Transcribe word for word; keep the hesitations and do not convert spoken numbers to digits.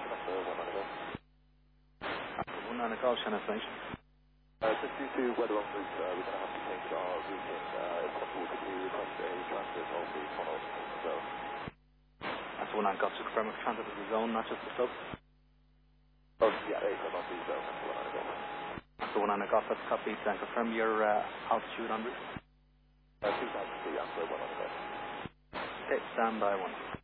After one nine golf. After one nine golf, Shannon Station. Uh, just due to weather on route, uh, we're going to have to change our routing. Uh, if possible, could we request a transfer of the tunnel as well? After one nine golf, to confirm if transit is the zone, not just the sub. Oh, yeah, eight on the zone, after one nine golf. After one nine golf, that's copy. Then confirm your uh, altitude on route. Uh, two thousand three after one nine golf. Okay, stand by one.